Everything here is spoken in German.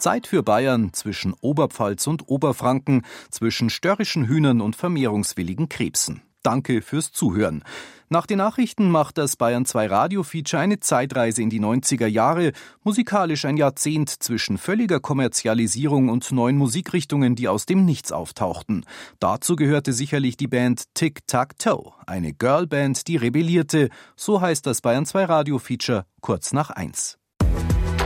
Zeit für Bayern zwischen Oberpfalz und Oberfranken, zwischen störrischen Hühnern und vermehrungswilligen Krebsen. Danke fürs Zuhören. Nach den Nachrichten macht das Bayern 2 Radio-Feature eine Zeitreise in die 90er Jahre, musikalisch ein Jahrzehnt zwischen völliger Kommerzialisierung und neuen Musikrichtungen, die aus dem Nichts auftauchten. Dazu gehörte sicherlich die Band Tic Tac Toe, eine Girlband, die rebellierte. So heißt das Bayern 2 Radio-Feature kurz nach 1.